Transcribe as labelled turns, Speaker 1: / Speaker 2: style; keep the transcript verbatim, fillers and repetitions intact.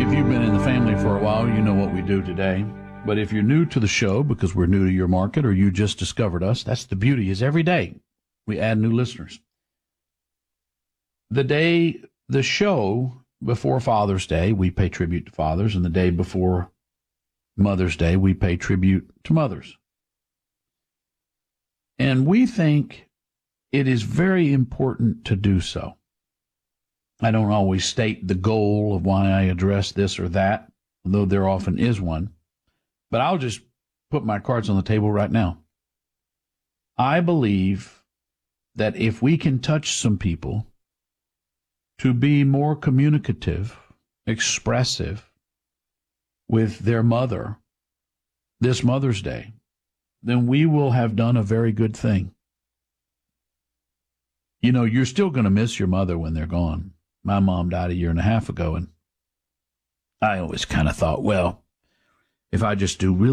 Speaker 1: If you've been in the family for a while, you know what we do today. But if you're new to the show because we're new to your market or you just discovered us, that's the beauty, is every day we add new listeners. The day, the show before Father's Day, we pay tribute to fathers, and the day before Mother's Day, we pay tribute to mothers. And we think it is very important to do so. I don't always state the goal of why I address this or that, although there often is one. But I'll just put my cards on the table right now. I believe that if we can touch some people to be more communicative, expressive with their mother this Mother's Day, then we will have done a very good thing. You know, you're still going to miss your mother when they're gone. My mom died a year and a half ago, and I always kind of thought, well, if I just do really